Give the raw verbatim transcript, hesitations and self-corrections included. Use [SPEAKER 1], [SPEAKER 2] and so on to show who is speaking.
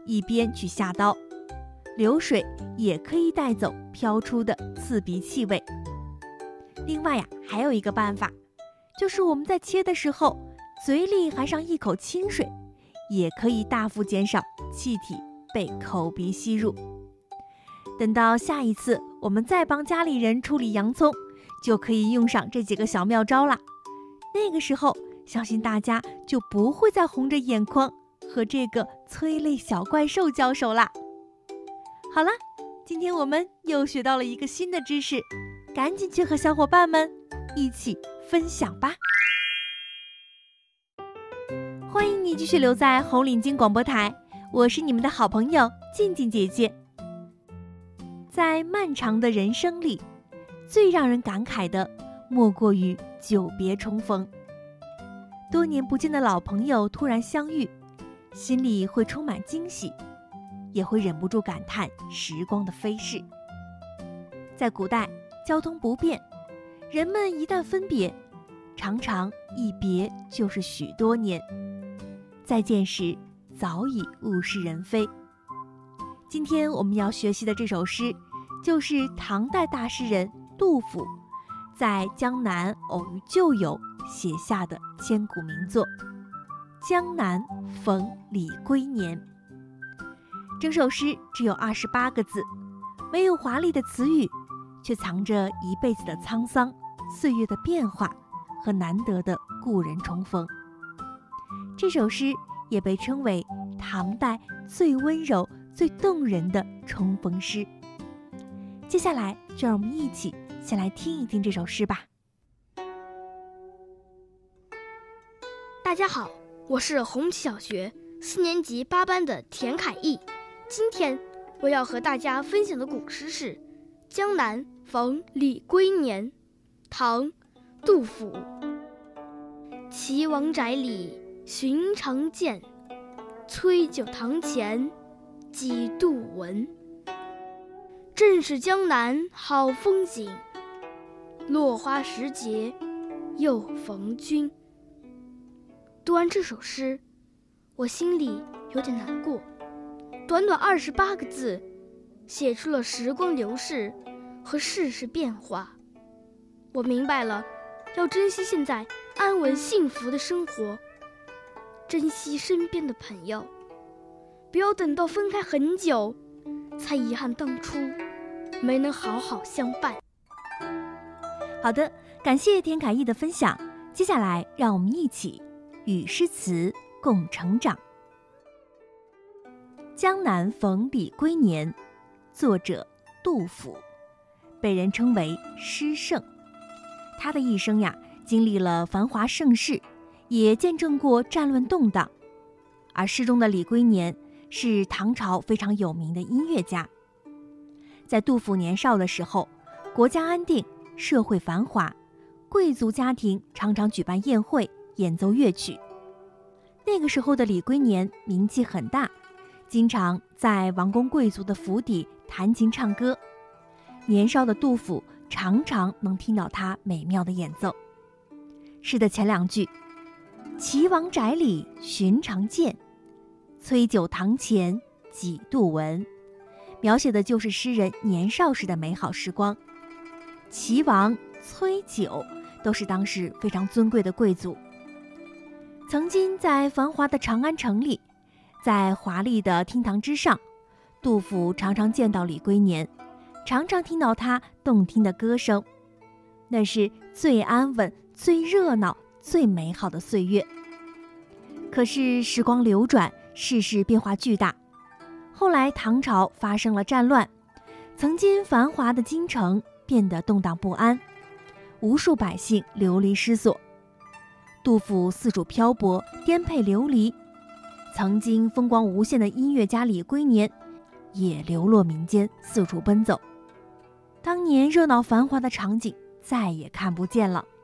[SPEAKER 1] 一边去下刀。流水也可以带走飘出的刺鼻气味。另外呀，还有一个办法，就是我们在切的时候，嘴里含上一口清水，也可以大幅减少气体被口鼻吸入。等到下一次我们再帮家里人处理洋葱，就可以用上这几个小妙招啦。那个时候，相信大家就不会再红着眼眶和这个催泪小怪兽交手啦。好啦，今天我们又学到了一个新的知识，赶紧去和小伙伴们一起分享吧。欢迎你继续留在红领巾广播台，我是你们的好朋友静静姐姐。在漫长的人生里，最让人感慨的莫过于久别重逢。多年不见的老朋友突然相遇，心里会充满惊喜，也会忍不住感叹时光的飞逝。在古代，交通不便，人们一旦分别，常常一别就是许多年，再见时早已物是人非。今天我们要学习的这首诗，就是唐代大诗人杜甫在江南偶遇旧友写下的千古名作《江南逢李龟年》。整首诗只有二十八个字，没有华丽的词语，却藏着一辈子的沧桑、岁月的变化和难得的故人重逢。这首诗也被称为唐代最温柔、最动人的重逢诗。接下来，就让我们一起先来听一听这首诗吧。
[SPEAKER 2] 大家好，我是红旗小学四年级八班的田凯毅。今天我要和大家分享的古诗是《江南逢李龟年》，唐·杜甫。岐王宅里寻常见，崔九堂前几度闻。正是江南好风景，落花时节又逢君。读完这首诗，我心里有点难过。短短二十八个字，写出了时光流逝和世事变化。我明白了，要珍惜现在安稳幸福的生活，珍惜身边的朋友，不要等到分开很久，才遗憾当初没能好好相伴。
[SPEAKER 1] 好的，感谢田凯毅的分享。接下来，让我们一起与诗词共成长。江南逢李龟年，作者杜甫，被人称为诗圣。他的一生呀，经历了繁华盛世，也见证过战乱动荡。而诗中的李龟年是唐朝非常有名的音乐家。在杜甫年少的时候，国家安定，社会繁华，贵族家庭常常举办宴会，演奏乐曲。那个时候的李龟年名气很大，经常在王公贵族的府邸弹琴唱歌。年少的杜甫常常能听到他美妙的演奏。诗的前两句，岐王宅里寻常见，崔九堂前几度闻，描写的就是诗人年少时的美好时光。岐王、崔九都是当时非常尊贵的贵族。曾经在繁华的长安城里，在华丽的厅堂之上，杜甫常常见到李龟年，常常听到他动听的歌声。那是最安稳、最热闹、最美好的岁月。可是时光流转，世事变化巨大。后来唐朝发生了战乱，曾经繁华的京城变得动荡不安，无数百姓流离失所。杜甫四处漂泊，颠沛流离。曾经风光无限的音乐家李龟年也流落民间，四处奔走。当年热闹繁华的场景再也看不见了。